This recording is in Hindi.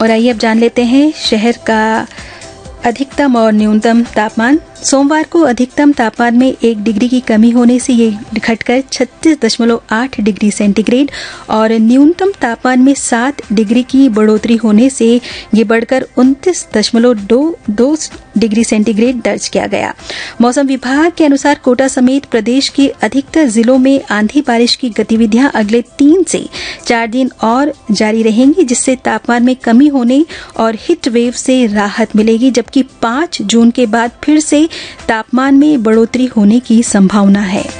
और आइए अब जान लेते हैं शहर का अधिकतम और न्यूनतम तापमान। सोमवार को अधिकतम तापमान में 1 डिग्री की कमी होने से ये घटकर 36.8 डिग्री सेंटीग्रेड और न्यूनतम तापमान में 7 डिग्री की बढ़ोतरी होने से ये बढ़कर 29.2 डिग्री सेंटीग्रेड दर्ज किया गया। मौसम विभाग के अनुसार कोटा समेत प्रदेश के अधिकतर जिलों में आंधी बारिश की गतिविधियां अगले 3 से 4 दिन और जारी रहेंगी, जिससे तापमान में कमी होने और हीट वेव से राहत मिलेगी, जबकि 5 जून के बाद फिर से तापमान में बढ़ोतरी होने की संभावना है।